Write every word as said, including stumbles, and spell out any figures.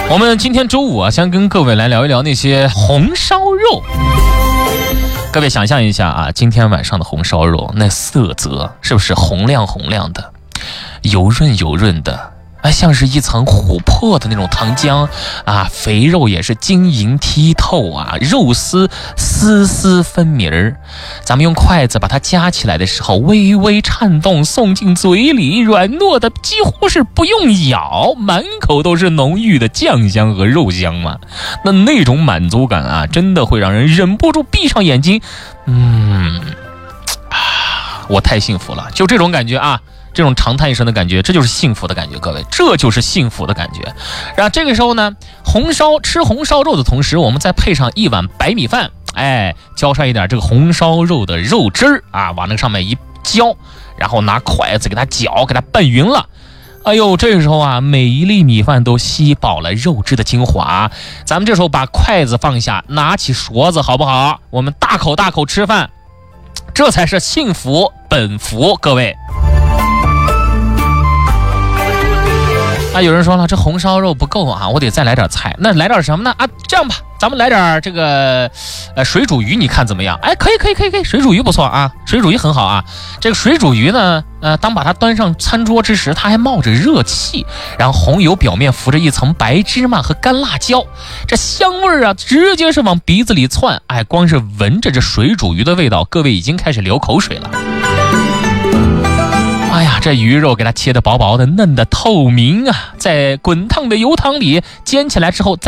我们今天周五啊，想跟各位来聊一聊那些红烧肉。各位想象一下啊，今天晚上的红烧肉，那色泽是不是红亮红亮的，油润油润的，啊，像是一层琥珀的那种糖浆啊，肥肉也是晶莹剔透啊，肉丝丝丝分明儿。咱们用筷子把它夹起来的时候，微微颤动，送进嘴里，软糯的几乎是不用咬，满口都是浓郁的酱香和肉香嘛。那那种满足感啊，真的会让人忍不住闭上眼睛。嗯，啊，我太幸福了，就这种感觉啊。这种长叹一声的感觉，这就是幸福的感觉，各位，这就是幸福的感觉。然后这个时候呢，红烧吃红烧肉的同时，我们再配上一碗白米饭，哎，浇上一点这个红烧肉的肉汁儿啊，往那上面一浇，然后拿筷子给它搅，给它拌匀了。哎呦，这个时候啊，每一粒米饭都吸饱了肉汁的精华。咱们这时候把筷子放下，拿起勺子，好不好？我们大口大口吃饭，这才是幸福本福，各位。啊，有人说了，这红烧肉不够啊，我得再来点菜。那来点什么呢？啊，这样吧，咱们来点这个，呃，水煮鱼，你看怎么样？哎，可以，可以，可以，可以，水煮鱼不错啊，水煮鱼很好啊。这个水煮鱼呢，呃，当把它端上餐桌之时，它还冒着热气，然后红油表面浮着一层白芝麻和干辣椒，这香味儿啊，直接是往鼻子里窜。哎，光是闻着这水煮鱼的味道，各位已经开始流口水了。哎呀，这鱼肉给它切得薄薄的，嫩的透明啊，在滚烫的油汤里煎起来之后，再